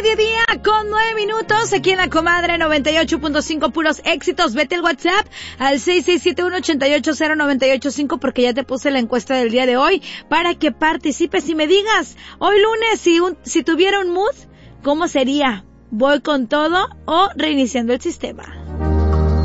mediodía con 9 minutos aquí en La Comadre 98.5 puros éxitos. Vete al WhatsApp al 6671-880-985 porque ya te puse la encuesta del día de hoy para que participes y me digas, hoy lunes, si tuviera un mood, ¿cómo sería? ¿Voy con todo o reiniciando el sistema?